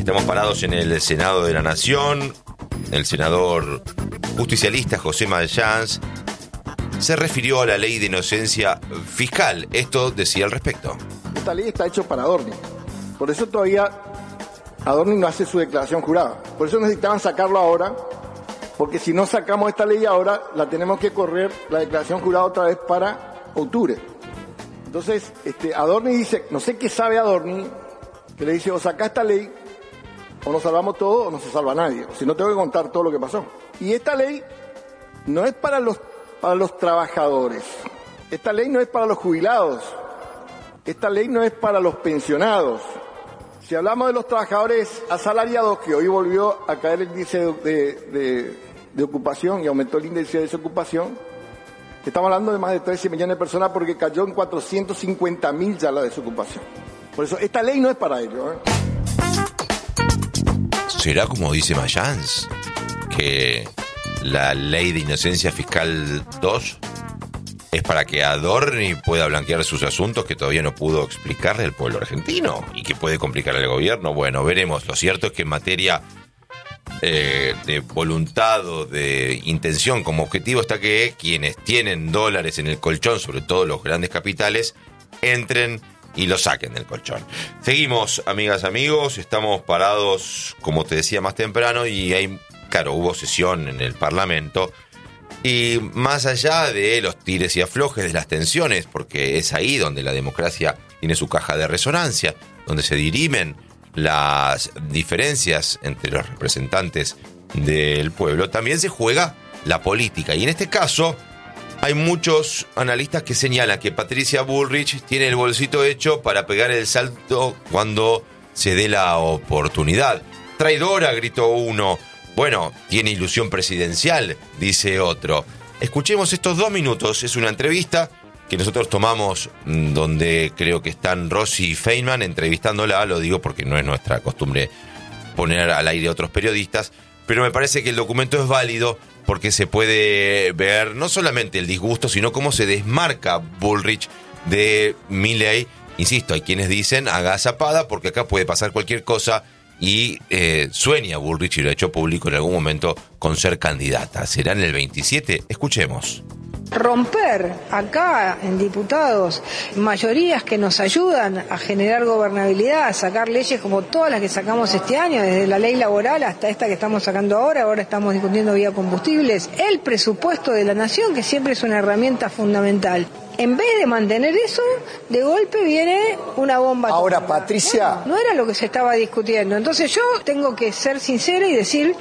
Estamos parados en el Senado de la Nación. El senador justicialista José Mayans se refirió a la ley de inocencia fiscal. Esto decía al respecto. Esta ley está hecha para Adorni. Por eso todavía Adorni no hace su declaración jurada. Por eso necesitaban sacarlo ahora, porque si no sacamos esta ley ahora, la tenemos que correr la declaración jurada otra vez para octubre. Entonces, Adorni dice, no sé qué sabe Adorni, que le dice, o saca esta ley, o nos salvamos todos, o no se salva nadie. Si no, tengo que contar todo lo que pasó. Y esta ley no es para los trabajadores. Esta ley no es para los jubilados. Esta ley no es para los pensionados. Si hablamos de los trabajadores asalariados, que hoy volvió a caer el índice de ocupación y aumentó el índice de desocupación, estamos hablando de más de 13 millones de personas porque cayó en 450.000 ya la desocupación. Por eso, esta ley no es para ellos. ¿Será como dice Mayans, que la ley de inocencia fiscal 2 es para que Adorni pueda blanquear sus asuntos que todavía no pudo explicarle al pueblo argentino y que puede complicarle al gobierno? Bueno, veremos. Lo cierto es que en materia de voluntad o de intención como objetivo está que quienes tienen dólares en el colchón, sobre todo los grandes capitales, entren y lo saquen del colchón. Seguimos, amigas, amigos, estamos parados, como te decía más temprano, y hubo sesión en el Parlamento, y más allá de los tires y aflojes, de las tensiones, porque es ahí donde la democracia tiene su caja de resonancia, donde se dirimen las diferencias entre los representantes del pueblo, también se juega la política, y en este caso hay muchos analistas que señalan que Patricia Bullrich tiene el bolsito hecho para pegar el salto cuando se dé la oportunidad. Traidora, gritó uno. Bueno, tiene ilusión presidencial, dice otro. Escuchemos estos 2 minutos. Es una entrevista que nosotros tomamos donde creo que están Rosy y Feynman entrevistándola. Lo digo porque no es nuestra costumbre poner al aire a otros periodistas, pero me parece que el documento es válido porque se puede ver no solamente el disgusto, sino cómo se desmarca Bullrich de Milei. Insisto, hay quienes dicen agazapada porque acá puede pasar cualquier cosa, y sueña Bullrich, y lo ha hecho público en algún momento, con ser candidata. ¿Será en el 27? Escuchemos. Romper acá en diputados mayorías que nos ayudan a generar gobernabilidad, a sacar leyes como todas las que sacamos este año, desde la ley laboral hasta esta que estamos sacando ahora estamos discutiendo biocombustibles, el presupuesto de la nación, que siempre es una herramienta fundamental. En vez de mantener eso, de golpe viene una bomba. Ahora, Patricia... Bueno, no era lo que se estaba discutiendo. Entonces yo tengo que ser sincera y decir,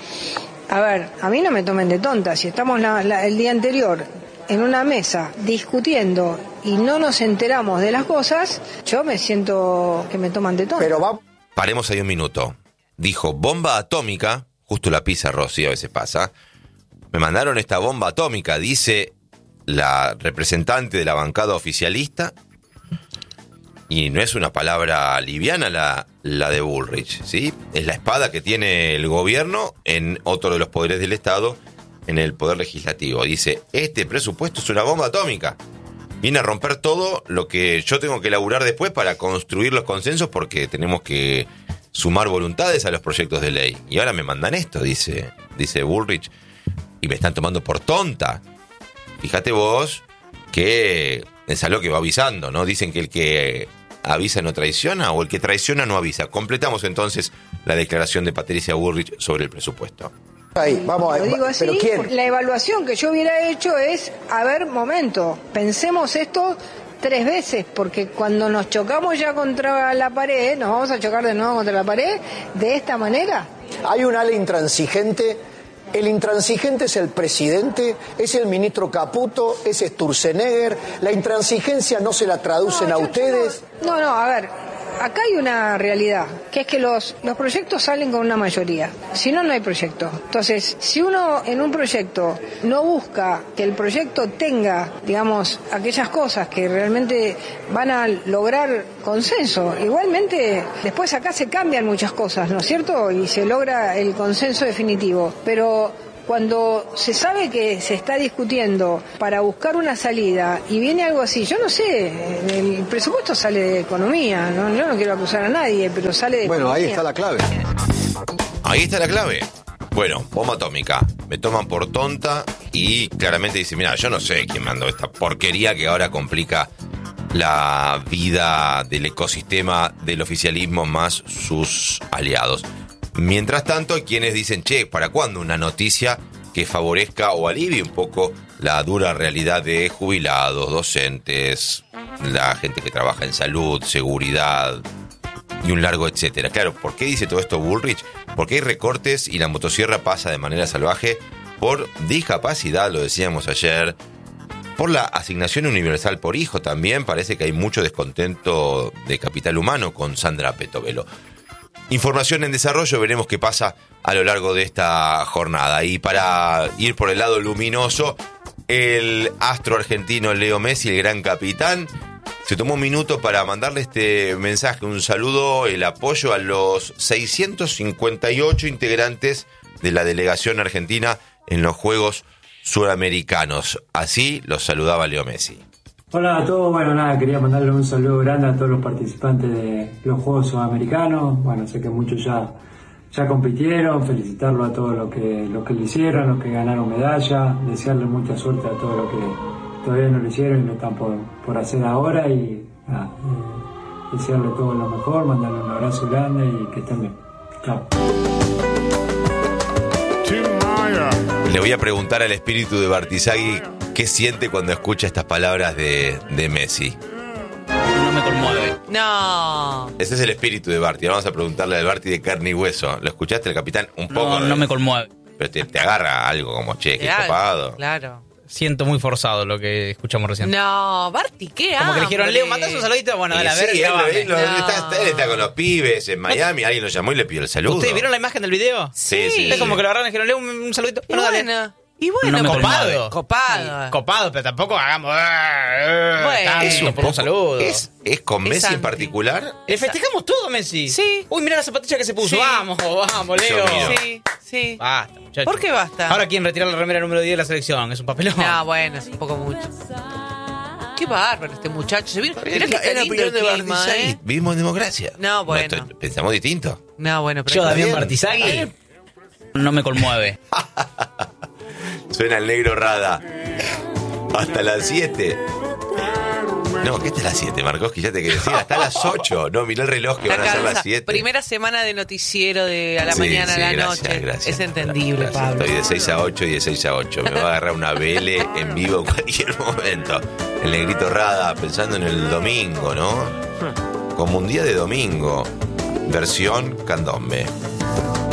a ver, a mí no me tomen de tonta. Si estamos el día anterior en una mesa discutiendo y no nos enteramos de las cosas, yo me siento que me toman de tonta. Pero Paremos ahí un minuto. Dijo bomba atómica, justo la pisa Rosy, a veces pasa. Me mandaron esta bomba atómica, dice la representante de la bancada oficialista, y no es una palabra liviana la de Bullrich, ¿sí? Es la espada que tiene el gobierno en otro de los poderes del Estado, en el poder legislativo. Dice, este presupuesto es una bomba atómica. Viene a romper todo lo que yo tengo que elaborar después para construir los consensos, porque tenemos que sumar voluntades a los proyectos de ley. Y ahora me mandan esto, dice Bullrich, y me están tomando por tonta. Fíjate vos que es algo que va avisando, ¿no? Dicen que el que avisa no traiciona, o el que traiciona no avisa. Completamos entonces la declaración de Patricia Bullrich sobre el presupuesto. Ahí, vamos a Lo digo así, ¿pero quién? La evaluación que yo hubiera hecho es, a ver, momento, pensemos esto 3 veces, porque cuando nos chocamos ya contra la pared, nos vamos a chocar de nuevo contra la pared, de esta manera. Hay un ala intransigente. El intransigente es el presidente, es el ministro Caputo, es Sturzenegger. La intransigencia no se la traducen a ustedes. No, a ver, acá hay una realidad, que es que los proyectos salen con una mayoría. Si no, no hay proyecto. Entonces, si uno en un proyecto no busca que el proyecto tenga, digamos, aquellas cosas que realmente van a lograr consenso, igualmente después acá se cambian muchas cosas, ¿no es cierto? Y se logra el consenso definitivo. Pero cuando se sabe que se está discutiendo para buscar una salida y viene algo así, yo no sé, el presupuesto sale de economía, ¿no? Yo no quiero acusar a nadie, pero sale de economía. Ahí está la clave. Ahí está la clave. Bueno, bomba atómica. Me toman por tonta y claramente dicen, mira, yo no sé quién mandó esta porquería que ahora complica la vida del ecosistema del oficialismo más sus aliados. Mientras tanto, hay quienes dicen, che, ¿para cuándo una noticia que favorezca o alivie un poco la dura realidad de jubilados, docentes, la gente que trabaja en salud, seguridad y un largo etcétera? Claro, ¿por qué dice todo esto Bullrich? Porque hay recortes y la motosierra pasa de manera salvaje por discapacidad, lo decíamos ayer, por la asignación universal por hijo también. Parece que hay mucho descontento de capital humano con Sandra Petovelo. Información en desarrollo, veremos qué pasa a lo largo de esta jornada. Y para ir por el lado luminoso, el astro argentino Leo Messi, el gran capitán, se tomó un minuto para mandarle este mensaje, un saludo, el apoyo a los 658 integrantes de la delegación argentina en los Juegos Suramericanos. Así los saludaba Leo Messi. Hola a todos, bueno nada, quería mandarle un saludo grande a todos los participantes de los Juegos Sudamericanos. Bueno, sé que muchos ya compitieron, felicitarlos a todos los que lo hicieron, los que ganaron medalla, desearles mucha suerte a todos los que todavía no lo hicieron y lo están por hacer ahora y nada, desearles todo lo mejor, mandarles un abrazo grande y que estén bien. Chao. Le voy a preguntar al espíritu de Bartizaghi qué siente cuando escucha estas palabras de Messi. No me conmueve. No. Ese es el espíritu de Barty. Vamos a preguntarle al Barty de carne y hueso. ¿Lo escuchaste, el capitán? Un poco. No me conmueve. Pero te agarra algo como, che, qué copado. Claro. Siento muy forzado lo que escuchamos recién. No, Barty, ¿qué Como que le dijeron, Leo, mandás un saludito. Bueno, dale, a ver. Sí, él está con los pibes en Miami. Alguien lo llamó y le pidió el saludo. ¿Ustedes vieron la imagen del video? Sí. Es como que lo agarraron y dijeron, Leo, un saludito. Bueno, dale. Y bueno, No me copado. Copado, pero tampoco hagamos. Bueno. Es un por un saludo. ¿Es con Es Messi en anti. particular? Le festejamos todo, Messi. Sí. Uy, mira la zapatilla que se puso. Sí. Vamos, Leo. Sí. Basta, muchachos. ¿Por qué basta? Ahora quieren retirar la remera número 10 de la selección. Es un papelón. No, bueno, es un poco mucho. Qué bárbaro este muchacho. Se vino. Mirá que Es está la lindo opinión el de clima, Bartizaghi. Vivimos en democracia. No, bueno. Pensamos distinto. No, bueno, pero Yo, Damián bien. Bartizaghi, no me conmueve. Suena el negro Rada. Hasta las 7. No, ¿qué está las 7, Marcos? Que ya te quería decir. Hasta las 8. No, mirá el reloj que van a ser las 7. Primera semana de noticiero de a la mañana a la noche. Gracias. Es entendible, Gracias. Pablo. Estoy de 6 a 8 y de 6 a 8. Me va a agarrar una vele en vivo en cualquier momento. El negrito Rada, pensando en el domingo, ¿no? Como un día de domingo. Versión candombe.